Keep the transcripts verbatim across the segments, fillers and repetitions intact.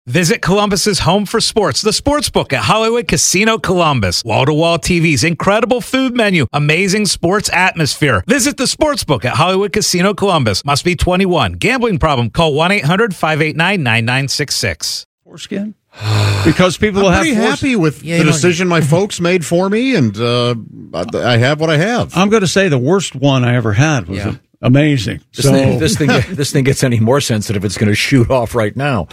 Visit Columbus's home for sports, the Sportsbook at Hollywood Casino Columbus. Wall-to-wall T Vs, incredible food menu, amazing sports atmosphere. Visit the Sportsbook at Hollywood Casino Columbus. Must be twenty-one. Gambling problem? Call one eight hundred five eight nine nine nine six six. Foreskin? Because people I'm will have pretty force- happy with Yeah, the you know, decision my folks made for me, and uh, I have what I have. I'm going to say the worst one I ever had was Yeah. amazing. This, so, thing, this thing, this thing gets any more sensitive, it's going to shoot off right now.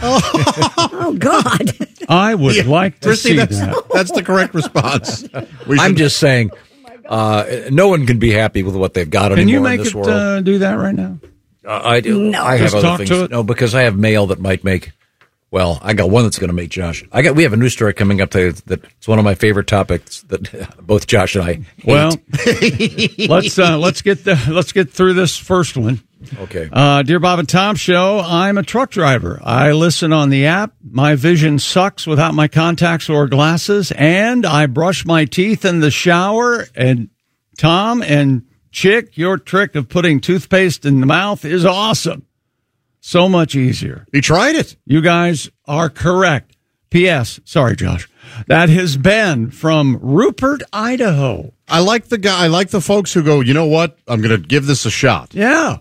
Oh, God. I would Yeah, like to Christy, see that's, that. that's the correct response. We I'm should- just saying, uh, no one can be happy with what they've got Can anymore you make in this it world. uh, do that right now? Uh, I do. No. I have Just other talk things. to it? No, because I have mail that might make. Well, I got one that's going to make Josh. I got. We have a news story coming up today that it's one of my favorite topics that both Josh and I hate. Well, let's uh, let's get the let's get through this first one. Okay. Uh, Dear Bob and Tom Show, I'm a truck driver. I listen on the app. My vision sucks without my contacts or glasses, and I brush my teeth in the shower. And Tom and Chick, your trick of putting toothpaste in the mouth is awesome. So much easier. You tried it. You guys are correct. P S. Sorry, Josh. That has been from Rupert, Idaho. I like the guy. I like the folks who go, you know what? I'm going to give this a shot. Yeah.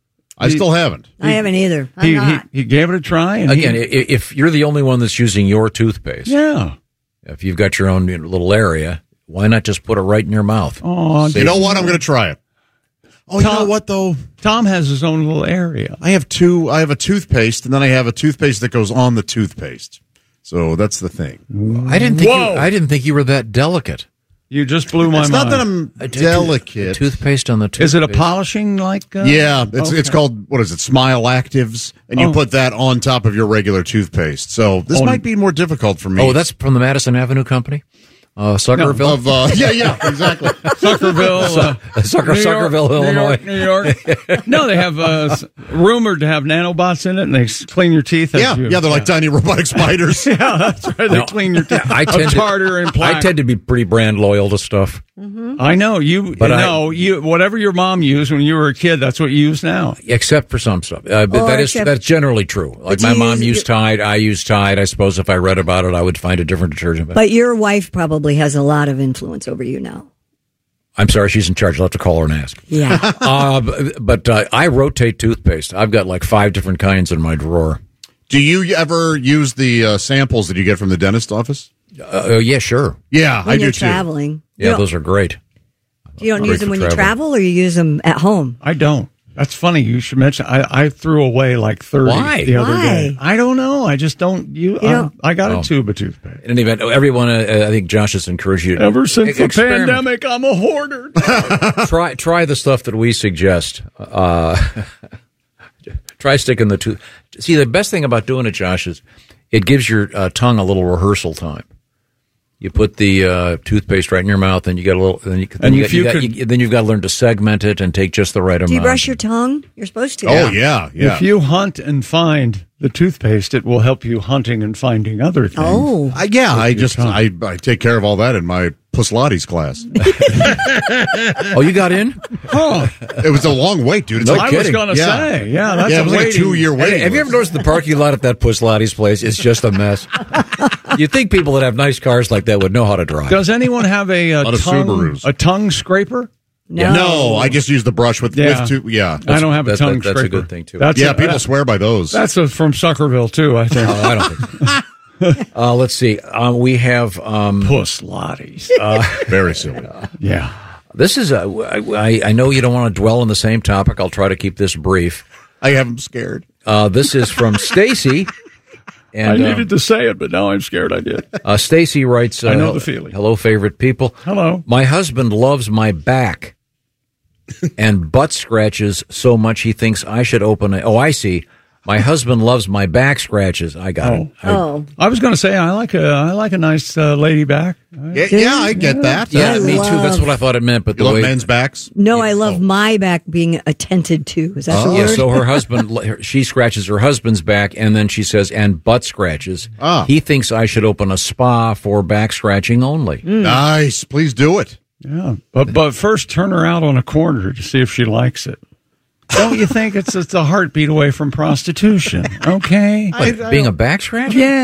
I still haven't. I haven't either. I'm He, he, not. he gave it a try. And Again, he, i- if you're the only one that's using your toothpaste, yeah. if you've got your own you know, little area, why not just put it right in your mouth? Oh, You know what? I'm going to try it. Oh, you Tom- know what though? Tom has his own little area. I have two. I have a toothpaste, and then I have a toothpaste that goes on the toothpaste. So that's the thing. I didn't think. You, Whoa. I didn't think you were that delicate. You just blew my It's mind. not that I'm A tooth- delicate. Toothpaste on the toothpaste. Is it a polishing like? Uh, Yeah, it's okay. it's called, what is it, Smile Actives, and you Oh. put that on top of your regular toothpaste. So this Oh. might be more difficult for me. Oh, that's from the Madison Avenue Company, uh, Suckerville. of uh, yeah, yeah, exactly. Suckerville, uh, Sucker, New York, Suckerville, New Illinois. York, New York. No, they have uh, s- rumored to have nanobots in it, and they s- clean your teeth. As Yeah, you, yeah, they're like tiny robotic spiders. yeah, that's right. They No, clean your teeth. I tend of to- tartar and I plaque. tend to be pretty brand loyal to stuff. I know you. But I- no, you. Whatever your mom used when you were a kid, that's what you use now. Except for some stuff, uh, but Or that is except- that's generally true. Like But my you mom use- used Tide, I use Tide. I suppose if I read about it, I would find a different detergent. But But your wife probably has a lot of influence over you now. I'm sorry, she's in charge. I'll have to call her and ask. Yeah. uh, b- but uh, I rotate toothpaste. I've got like five different kinds in my drawer. Do you ever use the uh, samples that you get from the dentist office? Uh, uh, yeah, sure. Yeah, when I do you're too. traveling. Yeah, you don't, those are great. you don't great use them for when you travel. travel, or you use them at home? I don't. That's funny. You should mention. I, I threw away like thirty Why? the other Why? day. I don't know. I just don't. You. You I, don't- I got Oh. a tube of toothpaste. In any event, everyone, uh, I think Josh has encouraged you to Ever since the experiment. pandemic, I'm a hoarder. try try the stuff that we suggest. Uh, try sticking the tooth. See, the best thing about doing it, Josh, is it gives your uh, tongue a little rehearsal time. You put the uh, toothpaste right in your mouth, and you get a little. Then you, then, And you if got, you you got- could- you- then you've got to learn to segment it and take just the right amount. Do you brush your tongue? You're supposed to. Oh, yeah, yeah. If you hunt and find the toothpaste, it will help you hunting and finding other things. Oh. I, yeah, I your just tongue. I, I take care of all that in my Puslates class. Oh, you got in? Oh, It was a long wait, dude. It's No like I was kidding. going to Yeah. say, yeah, that's yeah, a it was like a waiting- two-year Have, wait. have you ever noticed the parking lot at that Puslati's place? It's just a mess. You'd think people that have nice cars like that would know how to drive. Does anyone have a, uh lot of tongue Subarus. a tongue scraper? No. No, I just use the brush with Yeah. with two. Yeah, I don't have a that- tongue that- that's a scraper. good thing, too. That's yeah. a- People that- swear by those. That's a, from Suckerville too, I think. Uh, I don't think. uh, let's see. Um, we have. Um, Puss Lotties. Very silly. Yeah. This is a. I, I know you don't want to dwell on the same topic. I'll try to keep this brief. I have them scared. Uh, this is from Stacy. And, I needed to say it, but now I'm scared I did. Uh, Stacy writes. Uh, I know the feeling. Hello, favorite people. Hello. My husband loves my back and butt scratches so much he thinks I should open a. Oh, I see. My husband loves my back scratches. I got it. I, Oh. I was going to say I like a I like a nice uh, lady back. Yeah, yeah, I get that. yeah, I me too. love- That's what I thought it meant. But You the love way men's backs? No, I love my back being attended to. Is that the Oh, yeah, word? so her husband, she scratches her husband's back, and then she says, and butt scratches. Ah. He thinks I should open a spa for back scratching only. Nice. Please do it. Yeah, but but first turn her out on a corner to see if she likes it. Don't you think it's it's a heartbeat away from prostitution? Okay. But being a back scratcher? Yeah.